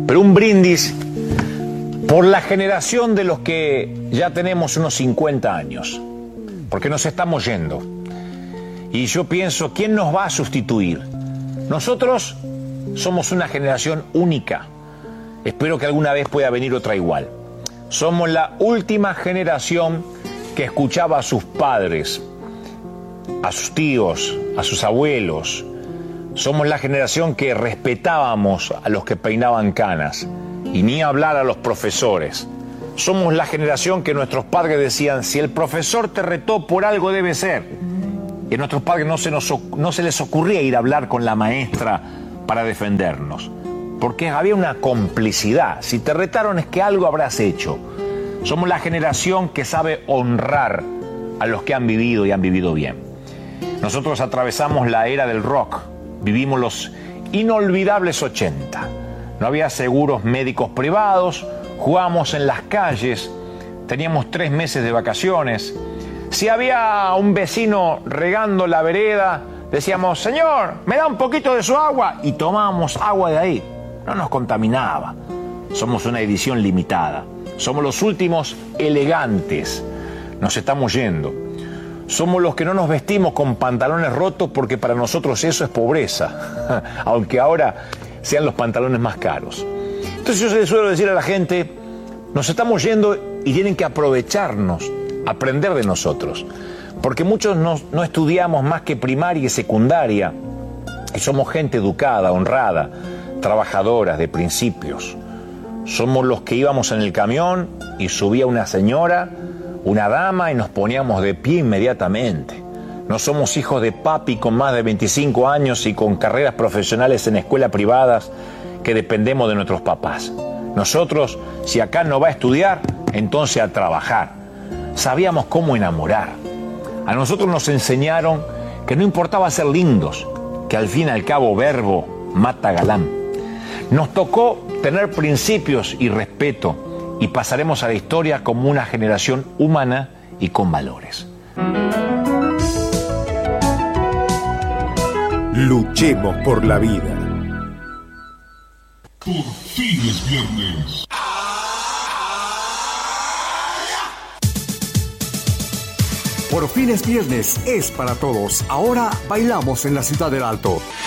pero un brindis por la generación de los que ya tenemos unos 50 años, porque nos estamos yendo. Y yo pienso, ¿quién nos va a sustituir? Nosotros somos una generación única. Espero que alguna vez pueda venir otra igual. Somos la última generación que escuchaba a sus padres, a sus tíos, a sus abuelos. Somos la generación que respetábamos a los que peinaban canas y ni hablar a los profesores. Somos la generación que nuestros padres decían, si el profesor te retó por algo debe ser. Y a nuestros padres no se les ocurría ir a hablar con la maestra para defendernos, porque había una complicidad. Si te retaron es que algo habrás hecho. Somos la generación que sabe honrar a los que han vivido y han vivido bien. Nosotros atravesamos la era del rock, vivimos los inolvidables 80. No había seguros médicos privados, jugábamos en las calles, teníamos 3 meses de vacaciones. Si había un vecino regando la vereda, decíamos, señor, ¿me da un poquito de su agua? Y tomábamos agua de ahí. No nos contaminaba. Somos una edición limitada. Somos los últimos elegantes. Nos estamos yendo. Somos los que no nos vestimos con pantalones rotos porque para nosotros eso es pobreza. Aunque ahora sean los pantalones más caros. Entonces yo le suelo decir a la gente, nos estamos yendo y tienen que aprovecharnos, aprender de nosotros. Porque muchos no estudiamos más que primaria y secundaria y somos gente educada, honrada, trabajadoras, de principios. Somos los que íbamos en el camión y subía una señora, una dama y nos poníamos de pie inmediatamente. No somos hijos de papi con más de 25 años y con carreras profesionales en escuelas privadas que dependemos de nuestros papás. Nosotros, si acá no va a estudiar, entonces a trabajar. Sabíamos cómo enamorar. A nosotros nos enseñaron que no importaba ser lindos, que al fin y al cabo verbo mata galán. Nos tocó tener principios y respeto y pasaremos a la historia como una generación humana y con valores. Luchemos por la vida. Por fin es viernes. Por fin es viernes, es para todos. Ahora bailamos en la Ciudad del Alto.